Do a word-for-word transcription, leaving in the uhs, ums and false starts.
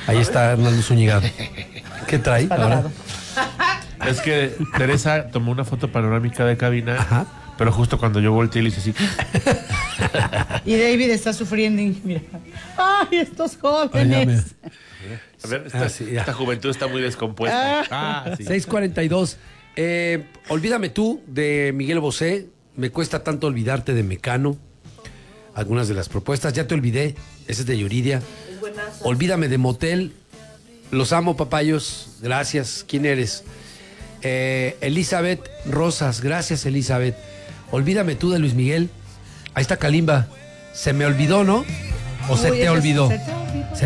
Ahí está Hernando Zúñiga. ¿Qué trae ahora? Es que Teresa tomó una foto panorámica de cabina, Ajá. pero justo cuando yo volteé le hice así. Y David está sufriendo y mira. ¡Ay, estos jóvenes! A ver, esta, Ah, sí, ya. esta juventud está muy descompuesta. Ah, sí. seis cuarenta y dos. Eh, Olvídame tú, de Miguel Bosé. Me cuesta tanto olvidarte, de Mecano. Algunas de las propuestas. Ya te olvidé. Ese es de Yuridia. Olvídame, de Motel. Los amo, papayos. Gracias. ¿Quién eres? Eh, Elizabeth Rosas. Gracias, Elizabeth. Olvídame tú, de Luis Miguel. Ahí está Kalimba. Se me olvidó, ¿no? ¿O se Uy, te ese- olvidó? se te olvidó.